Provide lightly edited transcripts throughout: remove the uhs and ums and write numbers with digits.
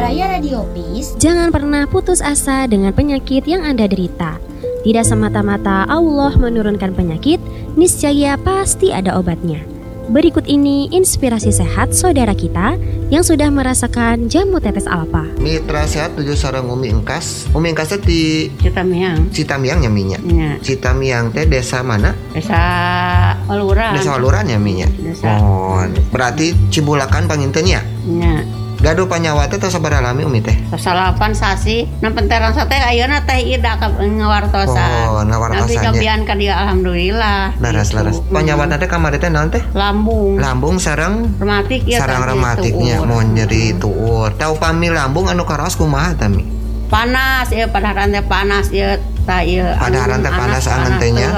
Baraya Radio Peace. Jangan pernah putus asa dengan penyakit yang Anda derita. Tidak semata-mata Allah menurunkan penyakit, niscaya pasti ada obatnya. Berikut ini inspirasi sehat saudara kita yang sudah merasakan jamu tetes alfa. Mitra sehat tujuh sareng Umi Engkas. Umi Engkas di Citamiang nyaminya. Ya. Citamiang teh desa mana? Desa Waluran. Desa Waluran nyaminya. Berarti Cibulakan pangintennya. Ya. Gaduh panyawat teh sabaraha lami Umi teh? Salapan sasi. Nampenteran sate ayeuna teh ida ngawartosan. Ngawartosan. Tapi kabian ka dia alhamdulillah. Laras. Panyawat teh kamari teh naon teh? Lambung sareng rematik ya. Sareng rematiknya mau nyeri tuur. Tau pami lambung anu karaos kumaha tami? Panas ya, padaharan teh panas ya. Padaharan teh panas angen teh nya.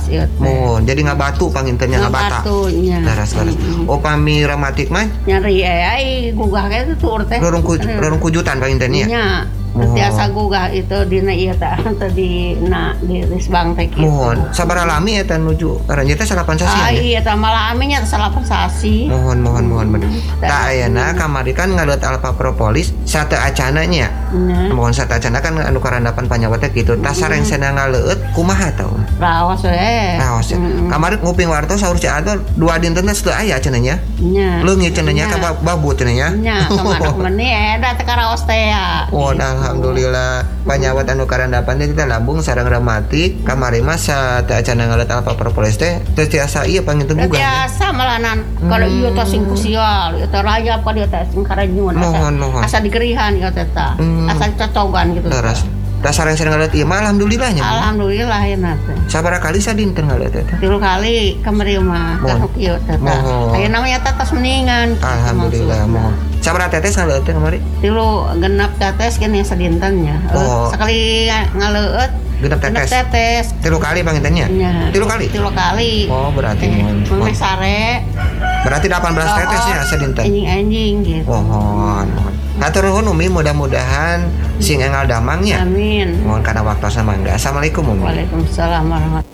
Jadi ngabatu pangintennya ngabata. Laras. Oh pami rematik mah nyeri ai gugah ge tuur teh. Rorong kujutan pangintennya. Nya. Biasa gugah itu dina ieu teh di Risbang teh kitu. Mohon sabaraha lami eta nuju karannya teh salapan sasi. Iya teh malah aminya salapan sasi. Mohon bener. Tah ayeuna kamari kan ngalut alfa propolis sate acana nya. Mohon sate acana kan anu karandapan panyawat teh kitu. Tah sareng cenah ngaleut kumaha tah? Raos we. Raos. Kamari nguping wartos saur ci atuh 2 dinten teh teu aya cenah nya. Nya. Leungit cenah nya ka babu cenah nya. Nya kamanak meuni eta teh karaos teh ya. Alhamdulillah panyawat anu karandapan teh kita lambung sareng rematik kamari mah teu acana ngaleut alfa propolis teh teu tiasa ieu panginten gugah. Tiasa malanan kalau ieu teh sing kusial ieu teh rayap ka dieu teh sing karanyun asa digerihan ieu teh asa cocogan gitu. Laras. Da sareng ngaleut ieu mah alhamdulillah nya. Alhamdulillah yeuna teh. Sabaraha kali sadinten ngaleut teh? 3 kali kamari mah teh ieu teh. Ayeuna mah nya tetes mendingan. Alhamdulillah mohon. Sabaraha tetes ngaleut teh kamari? 3 genep tetes kene sadintennya. Sekali ngaleut genep tetes. 3 kali pangintennya? 3 kali. 3 kali. Oh, berarti mohon. Sare. Berarti 18 tetes ya sadinten. Anjing gitu. Mohon. Hatur nuhun Umi, mudah-mudahan sing engal damangnya. Amin. Mohon kana waktosna mangga. Assalamualaikum Umi. Waalaikumsalam warahmatullahi.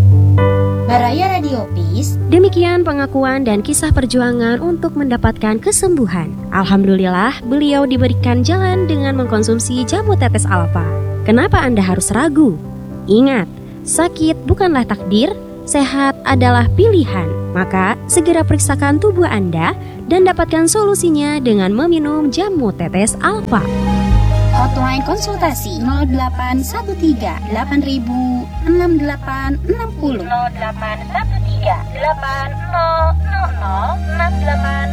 Baraya Radio Peace. Demikian pengakuan dan kisah perjuangan untuk mendapatkan kesembuhan. Alhamdulillah, beliau diberikan jalan dengan mengkonsumsi jamu tetes alfa. Kenapa Anda harus ragu? Ingat, sakit bukanlah takdir, sehat adalah pilihan. Maka, segera periksakan tubuh Anda dan dapatkan solusinya dengan meminum jamu tetes alfa. Hotline konsultasi 0813 8000 6860 0813 8000 68